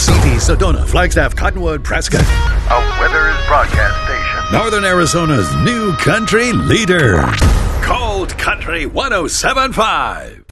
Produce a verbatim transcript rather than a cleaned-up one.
City, Sedona, Flagstaff, Cottonwood, Prescott. A Withers broadcast station. Northern Arizona's new country leader. Cold Country one oh seven point five.